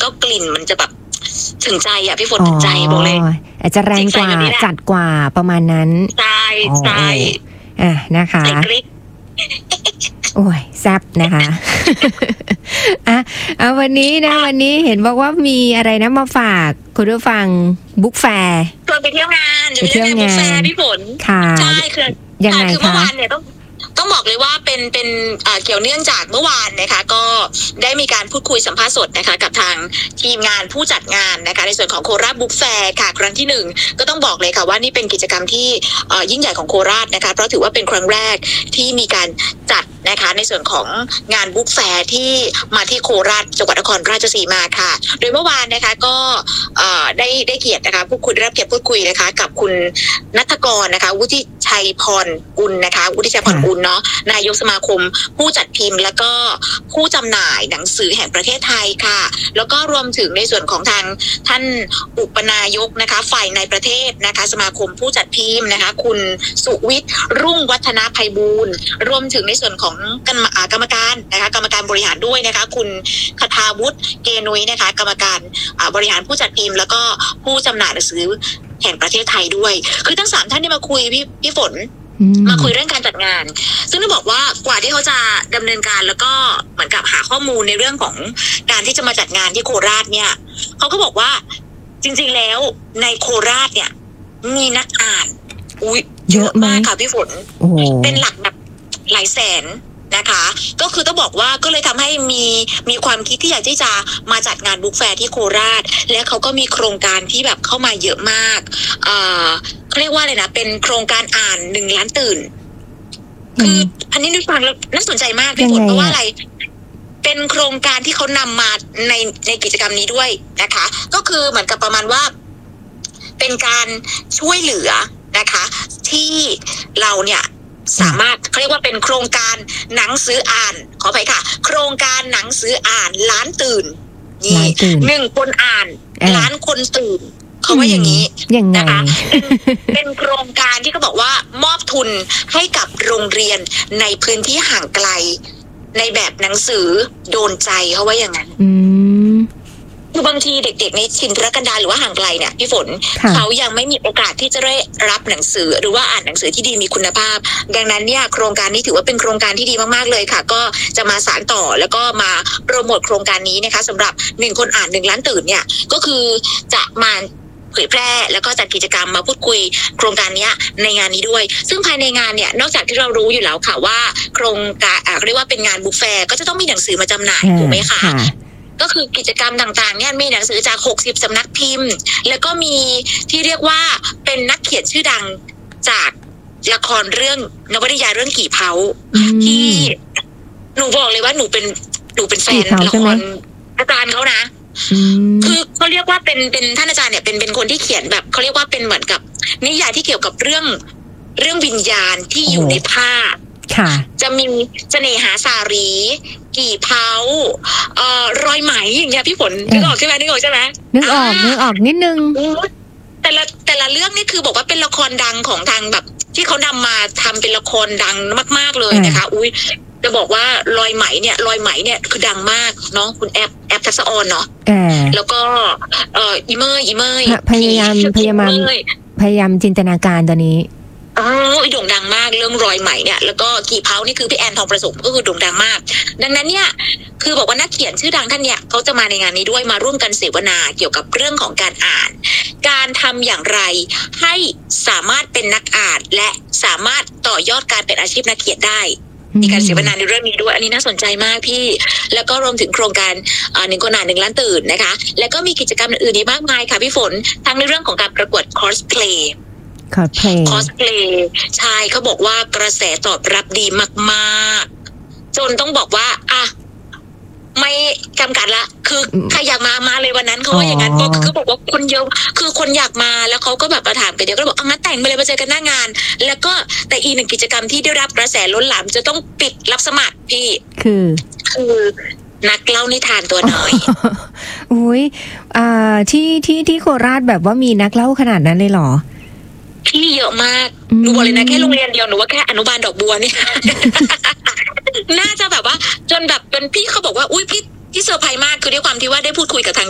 ก็กลิ่นมันจะแบบถึงใจอ่ะพี่ฝนถึงใจบอกเลยอาจจะแรงกว่าจัดกว่าประมาณนั้นใช่ใช่นะคะใส่กริ๊กโอ้ยแซ่บนะคะวันนี้เห็นบอกว่ามีอะไรนะมาฝากคุณผู้ฟังบุ๊กแฟร์ชวนไปเที่ยวงานจะไปเที่ยวงานบุ๊กแฟร์พี่ฝนใช่คือยังไงคะเมื่อวานเนี่ยต้องบอกเลยว่าเป็นเกี่ยวเนื่องจากเมื่อวานนะคะก็ได้มีการพูดคุยสัมภาษณ์สดนะคะกับทางทีมงานผู้จัดงานนะคะในส่วนของโคราชบุ๊กแฟร์ค่ะครั้งที่1ก็ต้องบอกเลยค่ะว่านี่เป็นกิจกรรมที่ยิ่งใหญ่ของโคราชนะคะเพราะถือว่าเป็นครั้งแรกที่มีการจัดนะคะในส่วนของงานบุ๊กแฟร์ที่มาที่โคราชจังหวัดนครราชสีมาค่ะโดยเมื่อวานนะคะก็ได้เกียรตินะคะได้รับเกียรติพูดคุยนะคะกับคุณณัฐกรนะคะวุฒิชัยพรกุลนะคะวุฒิชัยพรกุลเนาะนายกสมาคมผู้จัดพิมพ์แล้วก็ผู้จำหน่ายหนังสือแห่งประเทศไทยค่ะแล้วก็รวมถึงในส่วนของทางท่านอุปนายกนะคะฝ่ายในประเทศนะคะสมาคมผู้จัดพิมพ์นะคะคุณสุวิทย์รุ่งวัฒนไพบูลย์รวมถึงในส่วนของกรรมการนะคะกรรมการบริหารด้วยนะคะคุณคทาวุฒิเกนุยนะคะกรรมการบริหารผู้จัดพิมพ์แล้วก็ผู้จำหน่ายหนังสือแห่งประเทศไทยด้วยคือทั้ง3ท่านที่มาคุยพี่ฝนมาคุยเรื่องการจัดงานซึ่งต้องบอกว่ากว่าที่เขาจะดำเนินการแล้วก็เหมือนกับหาข้อมูลในเรื่องของการที่จะมาจัดงานที่โคราชเนี่ยเขาก็บอกว่าจริงๆแล้วในโคราชเนี่ยมีนักอ่านเยอะมากค่ะพี่ฝนเป็นหลักแบบหลายแสนนะคะก็คือต้องบอกว่าก็เลยทำให้มีความคิดที่อยากที่จะมาจัดงานบุ๊กแฟร์ที่โคราชและเขาก็มีโครงการที่แบบเข้ามาเยอะมากเขาเรียกว่าอะไรนะเป็นโครงการอ่าน1 ล้านตื่นคืออันนี้นึกฟังแล้วน่าสนใจมากพี่ฝนเพราะว่าอะไรเป็นโครงการที่เขานำมาในกิจกรรมนี้ด้วยนะคะก็คือเหมือนกับประมาณว่าเป็นการช่วยเหลือนะคะที่เราเนี่ยสามารถเขาเรียกว่าเป็นโครงการหนังสืออ่านขออภัยค่ะโครงการหนังสืออ่านล้านตื่นนี่1 คนอ่านล้านคนตื่นเขาว่าอย่างนี้นะคะเป็นโครงการที่เขาบอกว่ามอบทุนให้กับโรงเรียนในพื้นที่ห่างไกลในแบบหนังสือโดนใจเขาว่าอย่างนั้นคือบางทีเด็กๆในถิ่นทุรกันดารหรือว่าห่างไกลเนี่ยพี่ฝนเขายังไม่มีโอกาสที่จะได้รับหนังสือหรือว่าอ่านหนังสือที่ดีมีคุณภาพดังนั้นเนี่ยโครงการนี้ถือว่าเป็นโครงการที่ดีมากๆเลยค่ะก็จะมาสานต่อแล้วก็มาโปรโมทโครงการนี้นะคะสำหรับ1 คนอ่าน1 ล้านตื่นเนี่ยก็คือจะมาเผยแพร่แล้วก็จัดกิจกรรมมาพูดคุยโครงการนี้ในงานนี้ด้วยซึ่งภายในงานเนี่ยนอกจากที่เรารู้อยู่แล้วค่ะว่าโครงการเรียกว่าเป็นงานบุ๊กแฟร์ก็จะต้องมีหนังสือมาจำหน่ายถูกไหมคะก็คือกิจกรรมต่างๆเนี่ยมีหนังสือจาก60 สำนักพิมพ์แล้วก็มีที่เรียกว่าเป็นนักเขียนชื่อดังจากละครเรื่องนวนิยายเรื่องกี่เผาที่หนูบอกเลยว่าหนูเป็นแฟนละครอาจารย์เขานะคือเขาเรียกว่าเป็นท่านอาจารย์เนี่ยเป็นคนที่เขียนแบบเขาเรียกว่าเป็นเหมือนกับนิยายที่เกี่ยวกับเรื่องวิญญาณที่อยู่ในผ้าจะมีเสน่หาสารีกี่เผารอยไหมอย่างเงี้ยพี่ฝนนึกออกใช่ไหมนึกออกนิดนึงแต่ละเรื่องนี่คือบอกว่าเป็นละครดังของทางแบบที่เขานำมาทำเป็นละครดังมากๆเลยนะคะจะบอกว่ารอยไหมเนี่ยคือดังมากเนาะคุณแอปทักษะออนเนาะแล้วก็อีเมยพยายามจินตนาการตอนนี้โด่งดังมากเรื่องรอยไหมเนี่ยแล้วก็กี่เผานี่คือพี่แอนทองประสมก็คือโด่งดังมากดังนั้นเนี่ยคือบอกว่านักเขียนชื่อดังท่านเนี่ยเขาจะมาในงานนี้ด้วยมาร่วมกันเสวนาเกี่ยวกับเรื่องของการอ่านการทำอย่างไรให้สามารถเป็นนักอ่านและสามารถต่อยอดการเป็นอาชีพนักเขียนได้มีการเสวนาในเรื่องนี้ด้วยอันนี้น่าสนใจมากพี่แล้วก็รวมถึงโครงการ1 คนอ่าน1 ล้านตื่นนะคะแล้วก็มีกิจกรรมอื่นๆอีกมากมายค่ะพี่ฝนทั้งในเรื่องของการประกวดคอสเพลย์ใช่เขาบอกว่ากระแสตอบรับดีมากๆจนต้องบอกว่าไม่จำกัดละคือใครอยากมาเลยวันนั้นเขาว่าอย่างนั้นก็คือบอกว่าคนเยอะคือคนอยากมาแล้วเขาก็แบบมาถามกันเดี๋ยวก็บอกงั้นแต่งไปเลยมาเจอกันหน้างานแล้วก็แต่อีก1 กิจกรรมที่ได้รับกระแสล้นหลามจะต้องปิดรับสมัครพี่คือนักเล่านิทานตัวน้อยอุ้ยที่โคราชแบบว่ามีนักเล่าขนาดนั้นเลยเหรอพี่เยอะมากหนูบอกเลยนะแค่โรงเรียนเดียวหนูว่าแค่อนุบาลดอกบัวนี่น่าจะแบบว่าจนแบบเป็นพี่เขาบอกว่าอุ้ยพี่เซอร์ไพรส์มากคือด้วยความที่ว่าได้พูดคุยกับทาง